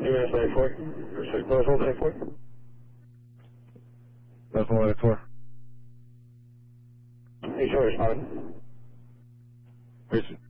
US 94. Boswell 94. Boswell 94. Hey, sure, responding. Appreciate it.